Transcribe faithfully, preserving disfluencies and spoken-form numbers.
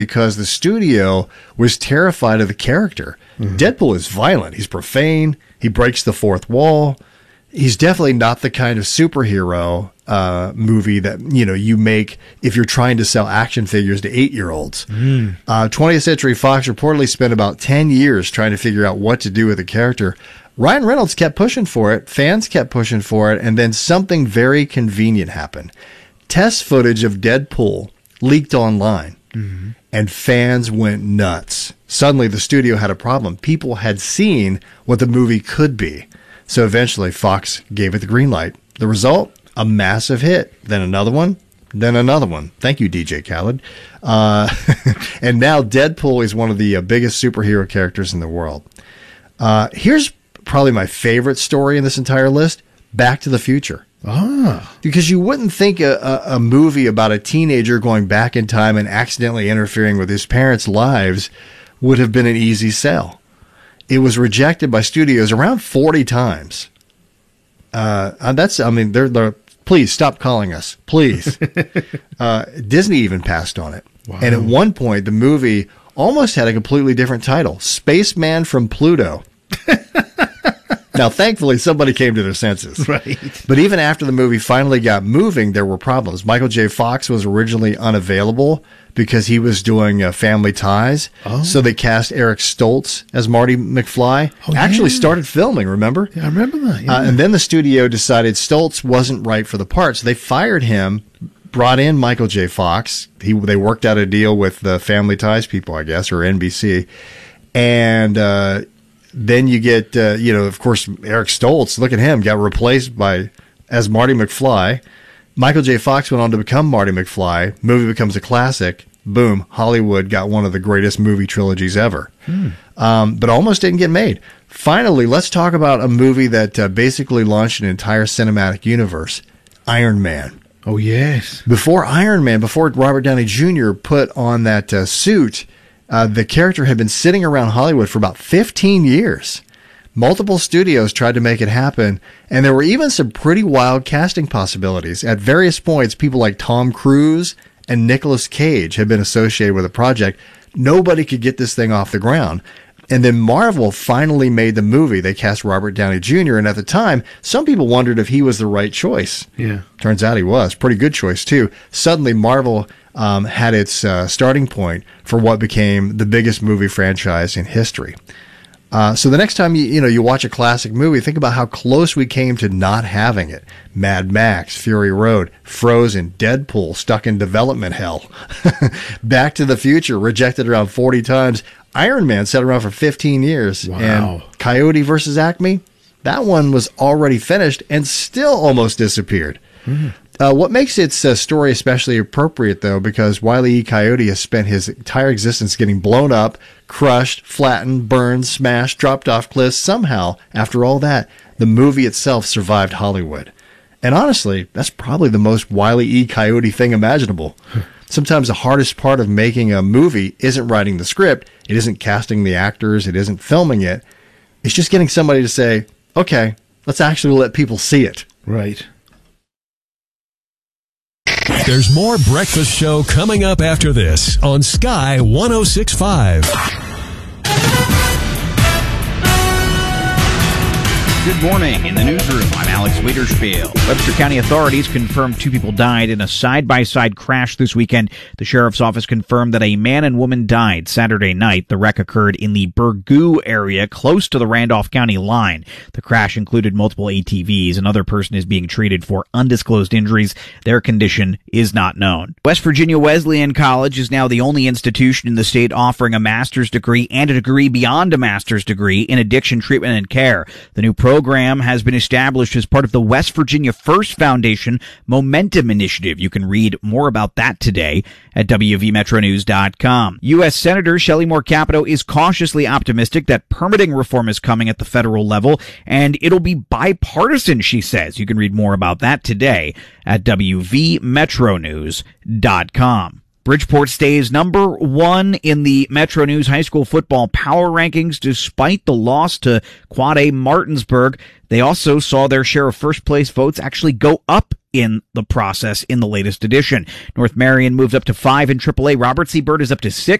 because the studio was terrified of the character. Mm-hmm. Deadpool is violent. He's profane. He breaks the fourth wall. He's definitely not the kind of superhero uh, movie that, you know, you make if you're trying to sell action figures to eight-year-olds. Mm. Uh, twentieth Century Fox reportedly spent about ten years trying to figure out what to do with the character. Ryan Reynolds kept pushing for it. Fans kept pushing for it. And then something very convenient happened. Test footage of Deadpool leaked online. Mm-hmm. And fans went nuts. Suddenly, the studio had a problem. People had seen what the movie could be. So eventually, Fox gave it the green light. The result? A massive hit. Then another one. Then another one. Thank you, D J Khaled. Uh, and now Deadpool is one of the uh, biggest superhero characters in the world. Uh, here's probably my favorite story in this entire list. Back to the Future. Ah. Because you wouldn't think a, a, a movie about a teenager going back in time and accidentally interfering with his parents' lives would have been an easy sell. It was rejected by studios around forty times. Uh, that's, I mean, they're, they're, please stop calling us. Please. uh, Disney even passed on it. Wow. And at one point, the movie almost had a completely different title, Spaceman from Pluto. Now, thankfully, somebody came to their senses. Right. But even after the movie finally got moving, there were problems. Michael J. Fox was originally unavailable because he was doing uh, Family Ties. Oh. So they cast Eric Stoltz as Marty McFly. Oh, Actually yeah. started filming, remember? Yeah, I remember that. Yeah. Uh, and then the studio decided Stoltz wasn't right for the part. So they fired him, brought in Michael J. Fox. He, they worked out a deal with the Family Ties people, I guess, or N B C. And... Uh, Then you get, uh, you know, of course, Eric Stoltz, look at him, got replaced by as Marty McFly. Michael J. Fox went on to become Marty McFly. Movie becomes a classic. Boom, Hollywood got one of the greatest movie trilogies ever. Hmm. Um, but almost didn't get made. Finally, let's talk about a movie that uh, basically launched an entire cinematic universe, Iron Man. Oh, yes. Before Iron Man, before Robert Downey Junior put on that uh, suit, Uh, the character had been sitting around Hollywood for about fifteen years. Multiple studios tried to make it happen, and there were even some pretty wild casting possibilities. At various points, people like Tom Cruise and Nicolas Cage had been associated with the project. Nobody could get this thing off the ground. And then Marvel finally made the movie. They cast Robert Downey Junior, and at the time, some people wondered if he was the right choice. Yeah. Turns out he was. Pretty good choice, too. Suddenly, Marvel um, had its uh, starting point for what became the biggest movie franchise in history. Uh, so the next time you, you know, you watch a classic movie, think about how close we came to not having it. Mad Max, Fury Road, Frozen, Deadpool, stuck in development hell. Back to the Future, rejected around forty times. Iron Man sat around for fifteen years. Wow. And Coyote versus Acme, that one was already finished and still almost disappeared. Mm-hmm. Uh, what makes its uh, story especially appropriate, though, because Wile E. Coyote has spent his entire existence getting blown up, crushed, flattened, burned, smashed, dropped off cliffs. Somehow, after all that, the movie itself survived Hollywood. And honestly, that's probably the most Wile E. Coyote thing imaginable. Sometimes the hardest part of making a movie isn't writing the script, it isn't casting the actors, it isn't filming it. It's just getting somebody to say, okay, let's actually let people see it. Right. There's more Breakfast Show coming up after this on Sky one oh six point five. Good morning. In the newsroom, I'm Alex Wiederspiel. Webster County authorities confirmed two people died in a side-by-side crash this weekend. The sheriff's office confirmed that a man and woman died Saturday night. The wreck occurred in the Burgoo area, close to the Randolph County line. The crash included multiple A T Vs. Another person is being treated for undisclosed injuries. Their condition is not known. West Virginia Wesleyan College is now the only institution in the state offering a master's degree and a degree beyond a master's degree in addiction treatment and care. The new program program has been established as part of the West Virginia First Foundation Momentum Initiative. You can read more about that today at W V Metro News dot com. U S Senator Shelley Moore Capito is cautiously optimistic that permitting reform is coming at the federal level, and it'll be bipartisan, she says. You can read more about that today at W V Metro News dot com. Bridgeport stays number one in the Metro News High School football power rankings despite the loss to Quad A Martinsburg. They also saw their share of first place votes actually go up in the process in the latest edition. North Marion moves up to five in triple A. Robert C. Byrd is up to six.